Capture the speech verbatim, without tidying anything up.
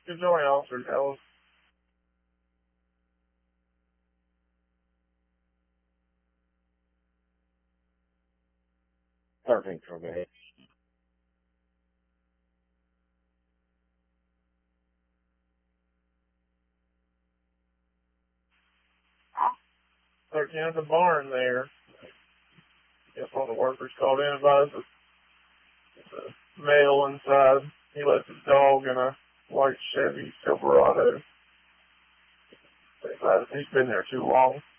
Good morning, Officer Ellis. thirteenth, go ahead. Lurking at the barn there. Guess one of the workers called in about the, the male inside. He left his dog in a white Chevy Silverado. He's been there too long.